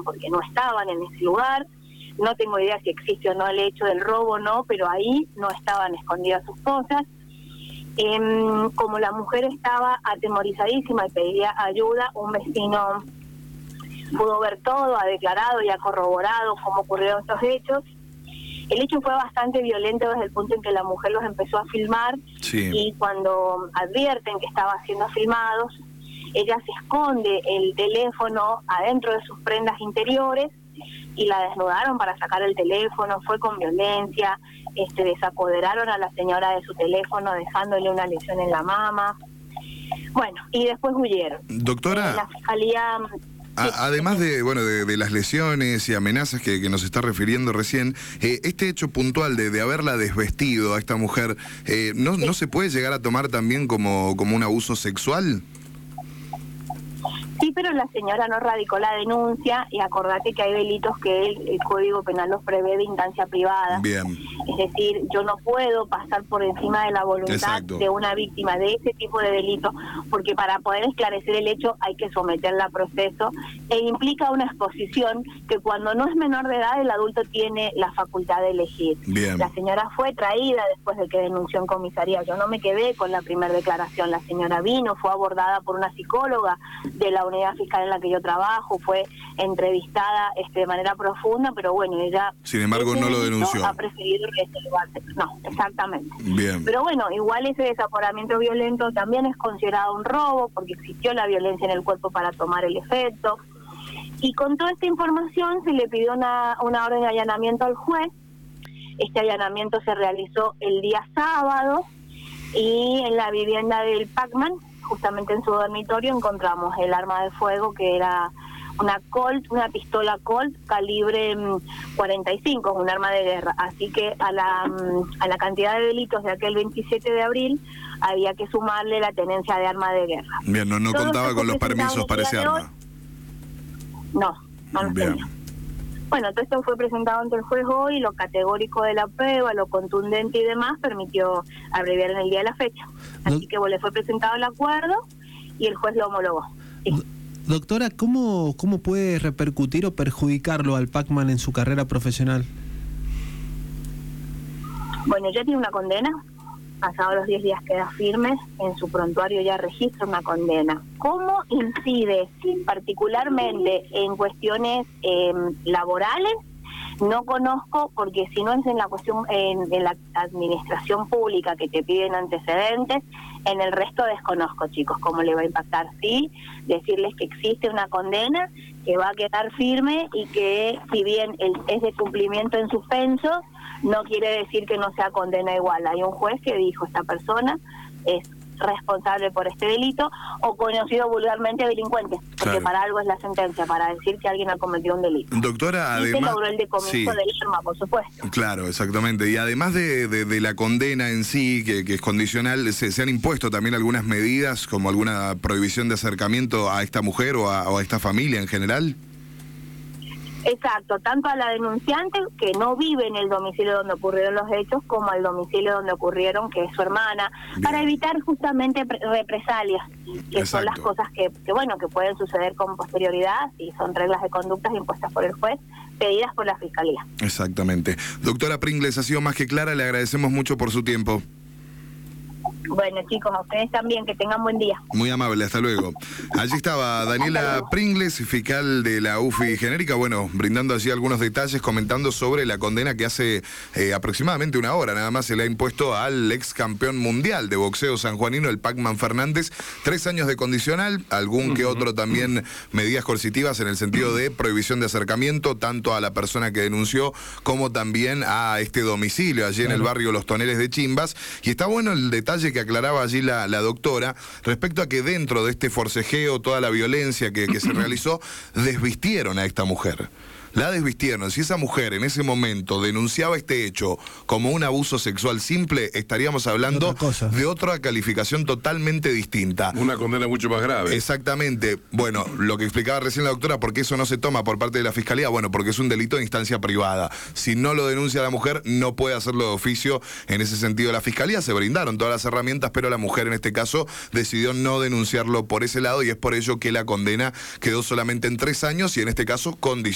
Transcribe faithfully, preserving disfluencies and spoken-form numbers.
porque no estaban en ese lugar. No tengo idea si existe o no el hecho del robo o no, pero ahí no estaban escondidas sus cosas. Eh, como la mujer estaba atemorizadísima y pedía ayuda, un vecino pudo ver todo, ha declarado y ha corroborado cómo ocurrieron estos hechos. El hecho fue bastante violento desde el punto en que la mujer los empezó a filmar, sí. Y cuando advierten que estaba siendo filmados, ella se esconde el teléfono adentro de sus prendas interiores y la desnudaron para sacar el teléfono. Fue con violencia, este, desapoderaron a la señora de su teléfono dejándole una lesión en la mama. Bueno, y después huyeron. Doctora, eh, la fiscalía... A, además de bueno de, de las lesiones y amenazas que, que nos está refiriendo recién, eh, este hecho puntual de, de haberla desvestido a esta mujer, eh, ¿no, ¿no se puede llegar a tomar también como, como un abuso sexual? Sí, pero la señora no radicó la denuncia y acordate que hay delitos que el, el Código Penal los prevé de instancia privada. Bien. Es decir, yo no puedo pasar por encima de la voluntad Exacto. de una víctima de ese tipo de delito, porque para poder esclarecer el hecho hay que someterla a proceso e implica una exposición que cuando no es menor de edad el adulto tiene la facultad de elegir. Bien. La señora fue traída después de que denunció en comisaría. Yo no me quedé con la primera declaración. La señora vino, fue abordada por una psicóloga de la unidad fiscal en la que yo trabajo, fue entrevistada este, de manera profunda, pero bueno, ella... Sin embargo, no lo denunció. Ha preferido reservarse. No, exactamente. Bien. Pero bueno, igual ese desaforamiento violento también es considerado un robo, porque existió la violencia en el cuerpo para tomar el efecto. Y con toda esta información se le pidió una, una orden de allanamiento al juez. Este allanamiento se realizó el día sábado y en la vivienda del Pacman, justamente en su dormitorio, encontramos el arma de fuego, que era una Colt, una pistola Colt calibre cuarenta y cinco, un arma de guerra. Así que a la a la cantidad de delitos de aquel veintisiete de abril había que sumarle la tenencia de arma de guerra. Bien, no, no contaba con los permisos para ese arma. No, no los tenía. Bueno, todo esto fue presentado ante el juez hoy, lo categórico de la prueba, lo contundente y demás, permitió abreviar en el día de la fecha. Así que bueno, le fue presentado el acuerdo y el juez lo homologó. Sí. Doctora, ¿cómo, ¿cómo puede repercutir o perjudicarlo al Pacman en su carrera profesional? Bueno, ya tiene una condena. Pasados los diez días queda firme, en su prontuario ya registra una condena. ¿Cómo incide particularmente en cuestiones eh, laborales? No conozco, porque si no es en la cuestión en, en la administración pública que te piden antecedentes, en el resto desconozco, chicos, cómo le va a impactar. Sí, decirles que existe una condena, que va a quedar firme y que si bien el, es de cumplimiento en suspenso, no quiere decir que no sea condena igual. Hay un juez que dijo, esta persona es responsable por este delito, o conocido vulgarmente delincuente, porque claro, para algo es la sentencia, para decir que alguien ha cometido un delito. Doctora, y además... se logró el decomiso sí. del arma, por supuesto. Claro, exactamente. Y además de, de, de la condena en sí, que, que es condicional, se, se han impuesto también algunas medidas, como alguna prohibición de acercamiento a esta mujer o a, o a esta familia en general. Exacto, tanto a la denunciante, que no vive en el domicilio donde ocurrieron los hechos, como al domicilio donde ocurrieron, que es su hermana, bien, para evitar justamente represalias, que Exacto. son las cosas que, que, bueno, que pueden suceder con posterioridad, y son reglas de conductas impuestas por el juez, pedidas por la Fiscalía. Exactamente. Doctora Pringles, ha sido más que clara, le agradecemos mucho por su tiempo. Bueno, chicos, a ustedes también, que tengan buen día. Muy amable, hasta luego. Allí estaba Daniela Pringles, fiscal de la U F I Genérica, bueno, brindando allí algunos detalles, comentando sobre la condena que hace eh, aproximadamente una hora nada más se le ha impuesto al ex campeón mundial de boxeo sanjuanino, el Pacman Fernández, tres años de condicional, algún que otro también medidas coercitivas en el sentido de prohibición de acercamiento, tanto a la persona que denunció como también a este domicilio, allí en el barrio Los Toneles de Chimbas. Y está bueno el detalle que aclaraba allí la, la doctora respecto a que dentro de este forcejeo, toda la violencia que, que se realizó, desvistieron a esta mujer. La desvistieron. Si esa mujer en ese momento denunciaba este hecho como un abuso sexual simple, estaríamos hablando de, de otra calificación totalmente distinta. Una condena mucho más grave. Exactamente. Bueno, lo que explicaba recién la doctora, ¿por qué eso no se toma por parte de la Fiscalía? Bueno, porque es un delito de instancia privada. Si no lo denuncia la mujer, no puede hacerlo de oficio. En ese sentido, la Fiscalía se brindaron todas las herramientas, pero la mujer en este caso decidió no denunciarlo por ese lado, y es por ello que la condena quedó solamente en tres años y en este caso condicional.